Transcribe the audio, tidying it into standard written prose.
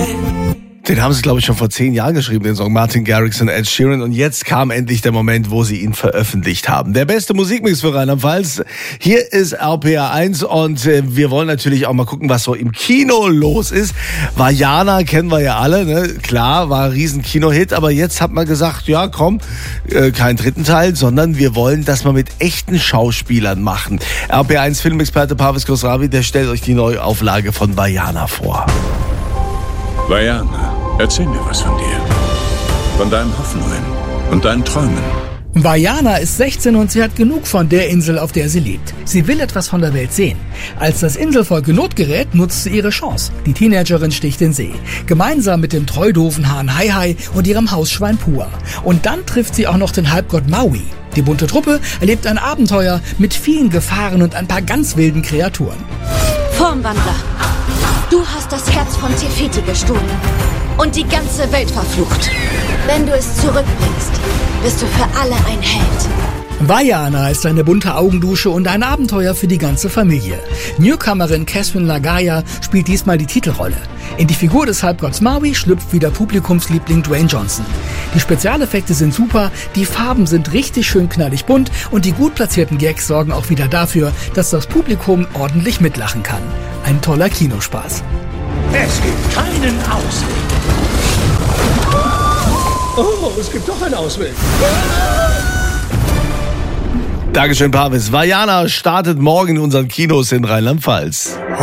Den haben sie, glaube ich, schon vor 10 Jahren geschrieben, den Song Martin Garrix und Ed Sheeran. Und jetzt kam endlich der Moment, wo sie ihn veröffentlicht haben. Der beste Musikmix für Rheinland-Pfalz. Hier ist RPR 1 und wir wollen natürlich auch mal gucken, was so im Kino los ist. Vaiana kennen wir ja alle, ne? Klar, war ein riesen Kino-Hit, aber jetzt hat man gesagt, ja komm, keinen dritten Teil, sondern wir wollen das mal mit echten Schauspielern machen. RPR 1 Filmexperte Parvis Khosravi, der stellt euch die Neuauflage von Vaiana vor. Vaiana, erzähl mir was von dir. Von deinen Hoffnungen und deinen Träumen. Vaiana ist 16 und sie hat genug von der Insel, auf der sie lebt. Sie will etwas von der Welt sehen. Als das Inselvolk in Not gerät, nutzt sie ihre Chance. Die Teenagerin sticht in See. Gemeinsam mit dem treudoofen Hahn Hai und ihrem Hausschwein Pua. Und dann trifft sie auch noch den Halbgott Maui. Die bunte Truppe erlebt ein Abenteuer mit vielen Gefahren und ein paar ganz wilden Kreaturen. Formwandler, du hast das Herz von Tefiti gestohlen und die ganze Welt verflucht. Wenn du es zurückbringst, bist du für alle ein Held. Vaiana ist eine bunte Augendusche und ein Abenteuer für die ganze Familie. Newcomerin Catherine Lagaya spielt diesmal die Titelrolle. In die Figur des Halbgotts Maui schlüpft wieder Publikumsliebling Dwayne Johnson. Die Spezialeffekte sind super, die Farben sind richtig schön knallig bunt und die gut platzierten Gags sorgen auch wieder dafür, dass das Publikum ordentlich mitlachen kann. Ein toller Kinospaß. Es gibt keinen Ausweg. Oh, es gibt doch einen Ausweg. Dankeschön, Parvis. Vaiana startet morgen in unseren Kinos in Rheinland-Pfalz.